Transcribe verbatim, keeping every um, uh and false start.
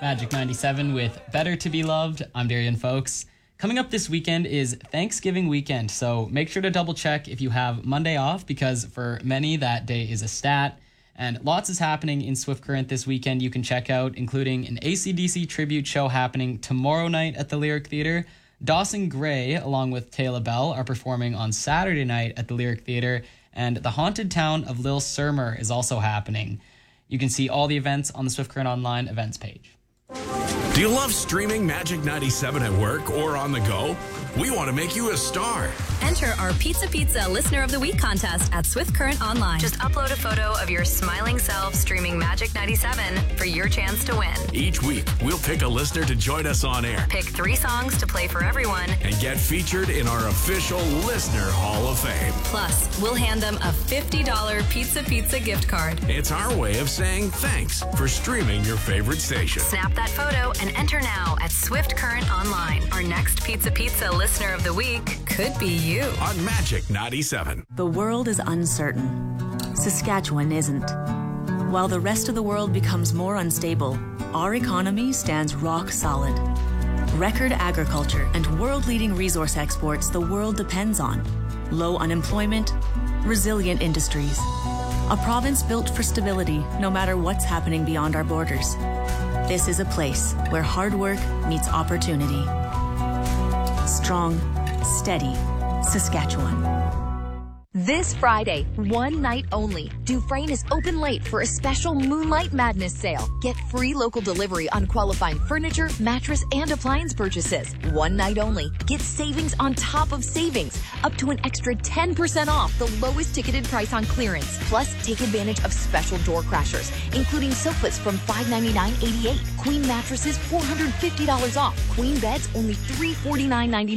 Magic ninety-seven with Better to Be Loved. I'm Darian Folks. Coming up this weekend is Thanksgiving weekend, so make sure to double check if you have Monday off, because for many that day is a stat. And lots is happening in Swift Current this weekend you can check out, including an A C D C tribute show happening tomorrow night at the Lyric Theatre. Dawson Gray, along with Taylor Bell, are performing on Saturday night at the Lyric Theatre, and The Haunted Town of Lil Surmer is also happening. You can see all the events on the Swift Current Online events page. Do you love streaming Magic ninety-seven at work or on the go? We want to make you a star. Enter our Pizza Pizza Listener of the Week contest at Swift Current Online. Just upload a photo of your smiling self streaming Magic ninety-seven for your chance to win. Each week, we'll pick a listener to join us on air. Pick three songs to play for everyone. And get featured in our official Listener Hall of Fame. Plus, we'll hand them a fifty dollars Pizza Pizza gift card. It's our way of saying thanks for streaming your favorite station. Snap that photo and enter now at Swift Current Online. Our next Pizza Pizza Listener of the Week could be you. On Magic ninety-seven. The world is uncertain. Saskatchewan isn't. While the rest of the world becomes more unstable, our economy stands rock solid. Record agriculture and world-leading resource exports the world depends on. Low unemployment, resilient industries. A province built for stability no matter what's happening beyond our borders. This is a place where hard work meets opportunity. Strong, steady Saskatchewan. This Friday, one night only, Dufresne is open late for a special Moonlight Madness sale. Get free local delivery on qualifying furniture, mattress, and appliance purchases. One night only. Get savings on top of savings, up to an extra ten percent off the lowest ticketed price on clearance. Plus, take advantage of special door crashers, including sofas from five ninety-nine eighty-eight, queen mattresses four hundred fifty dollars off, queen beds only three forty-nine ninety-nine.